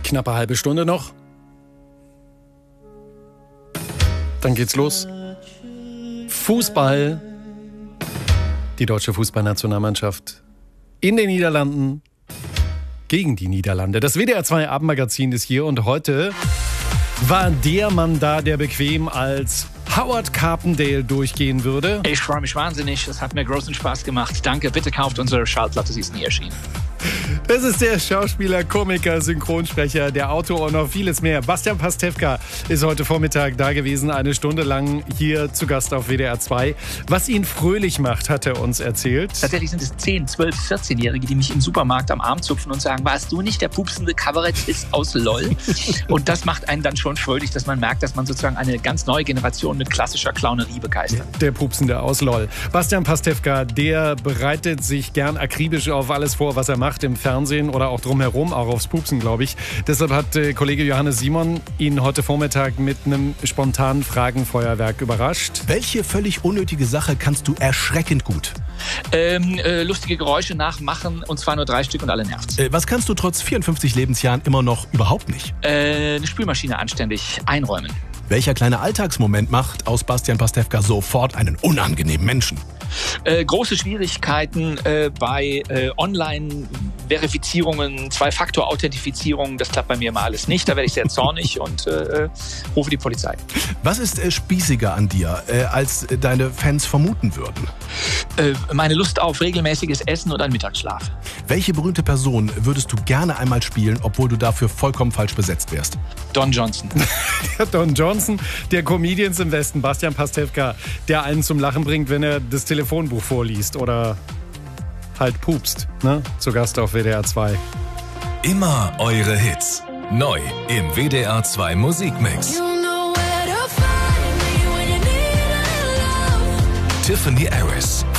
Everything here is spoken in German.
Knappe halbe Stunde noch. Dann geht's los. Fußball. Die deutsche Fußballnationalmannschaft in den Niederlanden gegen die Niederlande. Das WDR 2 Abendmagazin ist hier und heute war der Mann da, der bequem als Howard Carpendale durchgehen würde. Ich freue mich wahnsinnig, es hat mir großen Spaß gemacht. Danke, bitte kauft unsere Schallplatte, sie ist nie erschienen. Das ist der Schauspieler, Komiker, Synchronsprecher, der Autor und noch vieles mehr. Bastian Pastewka ist heute Vormittag da gewesen, eine Stunde lang hier zu Gast auf WDR 2. Was ihn fröhlich macht, hat er uns erzählt. Tatsächlich sind es 10, 12, 14-Jährige, die mich im Supermarkt am Arm zupfen und sagen, warst du nicht der pupsende Kabarettist aus LOL? Und das macht einen dann schon fröhlich, dass man merkt, dass man sozusagen eine ganz neue Generation mit klassischer Clownerie begeistert. Der Pupsende aus LOL. Bastian Pastewka, der bereitet sich gern akribisch auf alles vor, was er macht im Fernsehen oder auch drumherum, auch aufs Pupsen, glaube ich. Deshalb hat Kollege Johannes Simon ihn heute Vormittag mit einem spontanen Fragenfeuerwerk überrascht. Welche völlig unnötige Sache kannst du erschreckend gut? Lustige Geräusche nachmachen, und zwar nur 3 Stück und alle nervt's. Was kannst du trotz 54 Lebensjahren immer noch überhaupt nicht? Eine Spülmaschine anständig einräumen. Welcher kleine Alltagsmoment macht aus Bastian Pastewka sofort einen unangenehmen Menschen? Große Schwierigkeiten bei Online-Verifizierungen, 2-Faktor-Authentifizierung, das klappt bei mir mal alles nicht. Da werde ich sehr zornig und rufe die Polizei. Was ist spießiger an dir, als deine Fans vermuten würden? Meine Lust auf regelmäßiges Essen und einen Mittagsschlaf. Welche berühmte Person würdest du gerne einmal spielen, obwohl du dafür vollkommen falsch besetzt wärst? Don Johnson. Der Don Johnson, der Comedians im Westen, Bastian Pastewka, der einen zum Lachen bringt, wenn er das Telefonbuch vorliest oder halt pupst, ne? Zu Gast auf WDR 2. Immer eure Hits. Neu im WDR 2 Musikmix. Tiffany Harris.